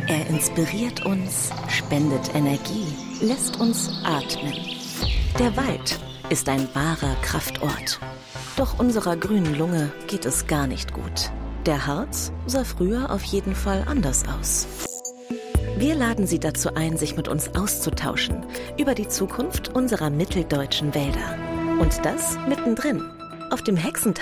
Er inspiriert uns, spendet Energie, lässt uns atmen. Der Wald ist ein wahrer Kraftort. Doch unserer grünen Lunge geht es gar nicht gut. Der Harz sah früher auf jeden Fall anders aus. Wir laden Sie dazu ein, sich mit uns auszutauschen über die Zukunft unserer mitteldeutschen Wälder. Und das mittendrin, auf dem Hexentag